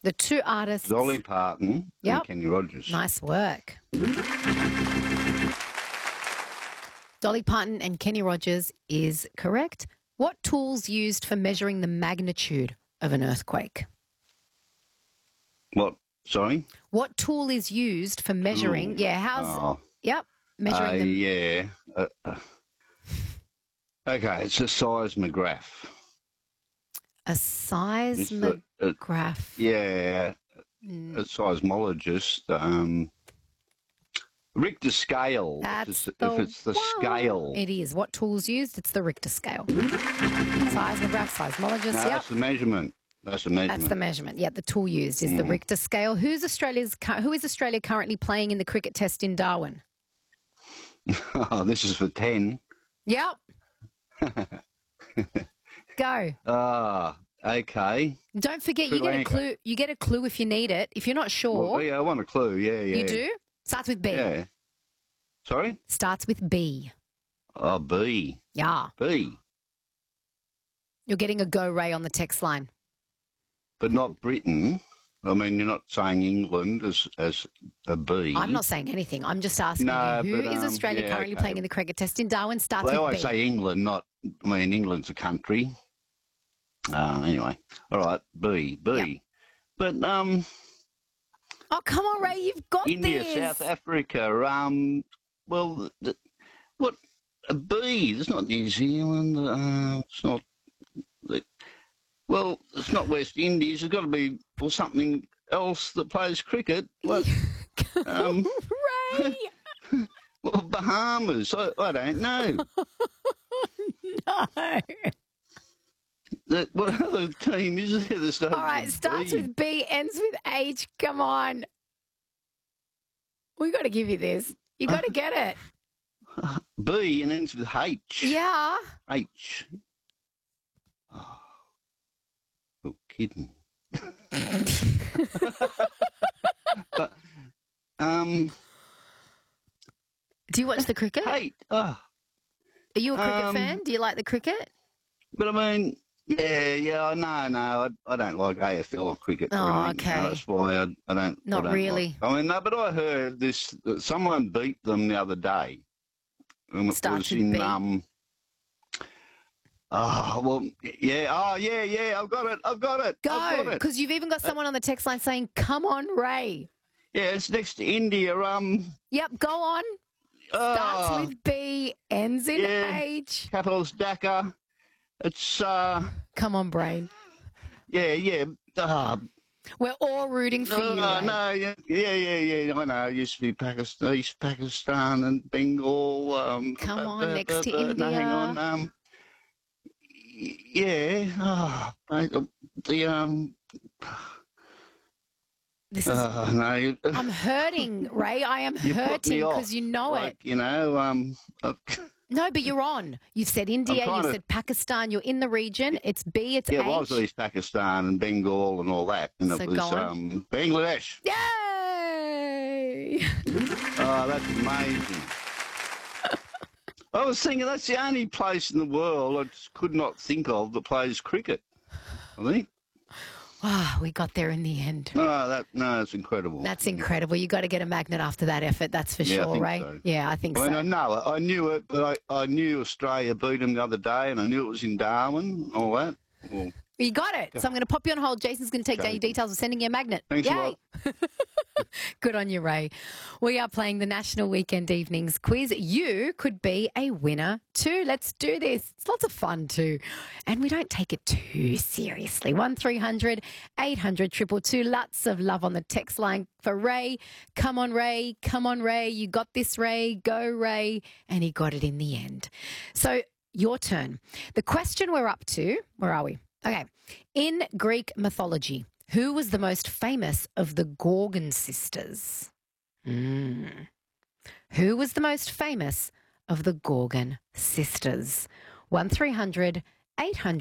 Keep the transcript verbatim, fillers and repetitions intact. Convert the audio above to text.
The two artists. Dolly Parton Yep. and Kenny Rogers. Nice work. Dolly Parton and Kenny Rogers is correct. What tool's used for measuring the magnitude of an earthquake? What? Sorry? What tool is used for measuring? Ooh. Yeah, how's... Oh. Yep, measuring Uh, the... yeah. Uh, uh, okay, it's a seismograph. A It's seismograph. the- uh, yeah, Mm. a seismologist. Um, Richter scale. That's if it's, the if it's the one. scale. It is. What tool's used? It's the Richter scale. Seismograph, seismologist, No, yep. that's the measurement. That's the measurement. That's the measurement. Yeah, the tool used is the Mm. Richter scale. Who's Australia's? cu- Who is Australia currently playing in the cricket test in Darwin? Oh, this is for ten. Yep. Go. Ah, okay. Don't forget, Sri you get a Lanka. clue. You get a clue if you need it. If you're not sure, Well, yeah, I want a clue. Yeah, yeah. you do. Starts with B. Yeah. Sorry? Starts with B. Oh, B. Yeah. B. You're getting a go, Ray, on the text line. But not Britain. I mean, you're not saying England as as a B. I'm not saying anything. I'm just asking No, you, who but, is um, Australia yeah, currently okay. playing in the cricket test in Darwin? Starts They with always B. say England, not. I mean, England's a country. Uh, anyway, all right, B, B. Yep. But um, Oh, come on, Ray, you've got India, this. South Africa. Um, well, the, what a B? It's not New Zealand. Uh, it's not. The, well, it's not West Indies. It's got to be for something else that plays cricket. What? um, Ray! well, Bahamas. I, I don't know. No. That, what other team is there that starts All right, with starts B? with B, ends with H. Come on. We got to give you this. You got to get it. B and ends with H. Yeah. H. Oh, oh kidding. but, um, Do you watch the cricket? Are H. Oh, you a cricket um, fan? Do you like the cricket? but I mean, yeah, yeah, no, no, I, I don't like A F L or cricket. or Oh, anything, you know, okay. That's why I, I don't. I Not don't really. Like, I mean, no, but I heard this. That someone beat them the other day. And it Starts was with in B. um. Oh well, yeah. Oh yeah, yeah. I've got it. I've got it. I've Go, got it. because you've even got someone on the text line saying, come on, Ray. Yeah, it's next to India. Um. Yep, go on. Starts Uh, with B, ends in yeah. H. Capitals Dhaka. It's uh. Come on, brain. Yeah, yeah. Uh, We're all rooting for you. no, Ray. no, yeah, yeah, yeah, yeah. I know. It used to be Pakistan, East Pakistan, and Bengal. Um, Come but- on, but- next to but- no, hang India. on. Um, y- yeah. Oh, mate, uh, the um. This is, Uh, no. you- I'm hurting, Ray. I am You put hurting me off, because you know like, it. You know. Um. uh, No, but you're on. You've said India, trying you've to- said Pakistan, you're in the region. It's B, it's yeah, H. it was East Pakistan and Bengal and all that, and So it was go on. um Bangladesh. Yay! Oh, that's amazing. I was thinking that's the only place in the world I just could not think of that plays cricket. I think. Wow, we got there in the end. No, that no, it's incredible. That's incredible. You got to get a magnet after that effort, that's for Yeah, I sure, think Ray. so. Yeah, I think I mean, I so. know it. I knew it, but I, I knew Australia beat them the other day, and I knew it was in Darwin. All that. Well, You got it. So I'm going to pop you on hold. Jason's going to take down your details of sending you a magnet. Thanks a Yay! lot. Good on you, Ray. We are playing the National Weekend Evenings Quiz. You could be a winner too. Let's do this. It's lots of fun too. And we don't take it too seriously. one three hundred eight hundred two two two. Lots of love on the text line for Ray. Come on, Ray. Come on, Ray. You got this, Ray. Go, Ray. And he got it in the end. So your turn. The question we're up to, where are we? Okay. In Greek mythology, who was the most famous of the Gorgon sisters? Mm. Who was the most famous of the Gorgon sisters? one three hundred eight hundred